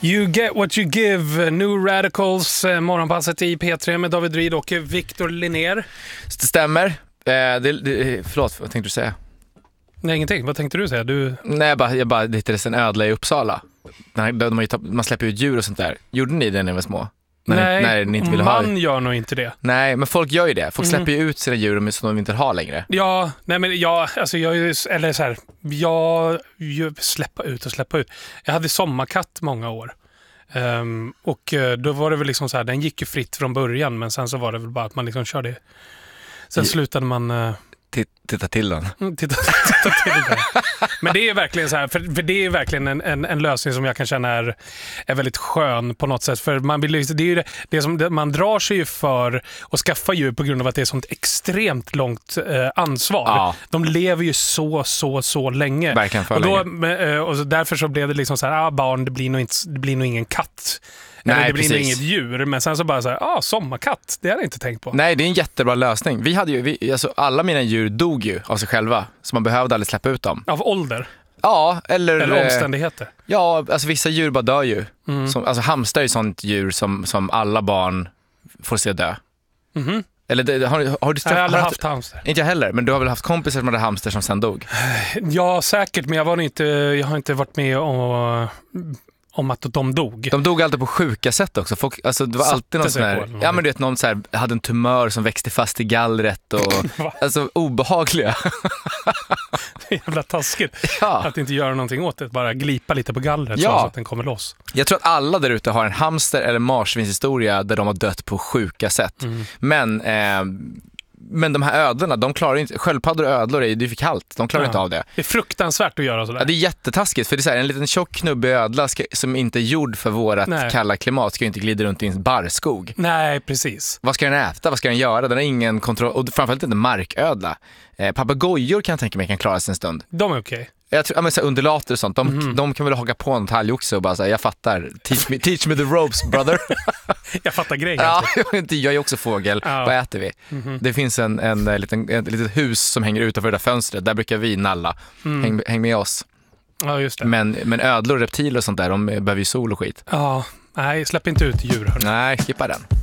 You get what you give. New Radicals, morgonpasset i P3 med David Ryd och Victor Linnér. Det stämmer. Förlåt, vad tänkte du säga? Nej, ingenting. Vad tänkte du säga? Nej, jag bara hittades en ödla i Uppsala. Man släpper ut djur och sånt där. Gjorde ni det när ni var små? När ni inte ville ha det? Gör nog inte det. Nej, men folk gör ju det. Folk släpper ju ut sina djur som de inte vill ha längre. Ja, nej men jag släppa ut. Jag hade sommarkatt många år. Och då var det väl liksom så här, den gick ju fritt från början, men sen så var det väl bara att man liksom körde. Sen slutade man titta till den. Titta till den. Men det är verkligen så här, för det är verkligen en lösning som jag kan känna är väldigt skön på något sätt, för man vill, det är ju det som man drar sig ju för att skaffa djur på grund av att det är sånt extremt långt ansvar. Ja. De lever ju så länge. Verkligen för länge. Och så därför så blev det liksom så här, barn, det blir nog ingen katt. Nej, det blir nog inget djur, men sen så bara så här, sommarkatt, det hade jag inte tänkt på. Nej, det är en jättebra lösning. Vi hade ju, alla mina djur dog ju av sig själva, så man behövde aldrig släppa ut dem. Av ålder? Ja, eller omständigheter. Ja, alltså vissa djur bara dör ju. Alltså hamster är ju sånt djur som alla barn får se dö. Mhm. Eller har du jag har aldrig haft hamster. Inte jag heller, men du har väl haft kompisar som hade hamster som sen dog? Ja, säkert, men jag har inte varit med om att de dog. De dog alltid på sjuka sätt också. Folk, alltså det var alltid någon sån här, ja men du vet, någon så här hade en tumör som växte fast i gallret och alltså obehagliga. Det är jävla taskigt att inte göra någonting åt det, bara glipa lite på gallret så att den kommer loss. Jag tror att alla där ute har en hamster eller marsvinshistoria där de har dött på sjuka sätt. Men de här ödlorna, de klarar inte, sköldpaddor och ödlor det är för kallt, de klarar inte av det. Det är fruktansvärt att göra sådär. Ja, det är jättetaskigt, för det är så här, en liten tjock knubbig ödla som inte är gjord för vårat kalla klimat ska ju inte glida runt i en barrskog. Nej, precis. Vad ska den äta? Vad ska den göra? Den har ingen kontroll, och framförallt inte marködla. Papagojor kan jag tänka mig kan klara sig en stund. De är okej. Jag tror, så undulater och sånt, de kan väl haka på en talgoxe och bara säga, jag fattar, teach me the ropes, brother. Jag fattar grejen. Ja, jag är också fågel. Vad äter vi? Det finns ett litet hus som hänger utanför det där fönstret, där brukar vi nalla. Häng med oss. Ja, just det. Men ödlor och reptiler och sånt där, de behöver ju sol och skit. Ja, nej, släpp inte ut djur. Nej, skippa den.